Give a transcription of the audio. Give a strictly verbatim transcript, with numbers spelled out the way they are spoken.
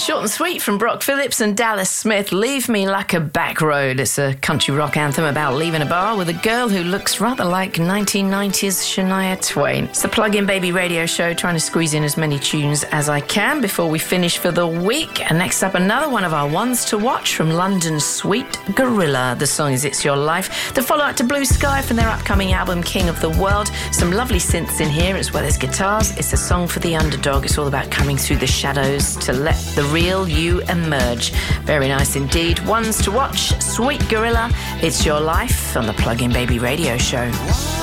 Short and sweet from Brock Phillips and Dallas Smith, Leave Me Like a Back Road. It's a country rock anthem about leaving a bar with a girl who looks rather like nineteen nineties Shania Twain. It's the Plug-in Baby radio show, trying to squeeze in as many tunes as I can before we finish for the week. And next up, another one of our ones to watch from London's Sweet Gorilla. The song is It's Your Life. The follow-up to Blue Sky from their upcoming album King of the World. Some lovely synths in here as well as guitars. It's a song for the underdog. It's all about coming through the shadows to let the real you emerge. Very nice indeed. Ones to watch, Sweet Gorilla, It's Your Life on the Plug-in Baby radio show.